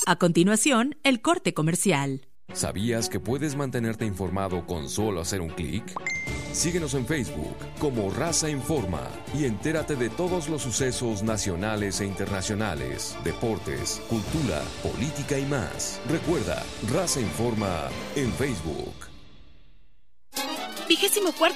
A continuación, el corte comercial. ¿Sabías que puedes mantenerte informado con solo hacer un clic? Síguenos en Facebook como Raza Informa y entérate de todos los sucesos nacionales e internacionales, deportes, cultura, política y más. Recuerda, Raza Informa en Facebook. 24º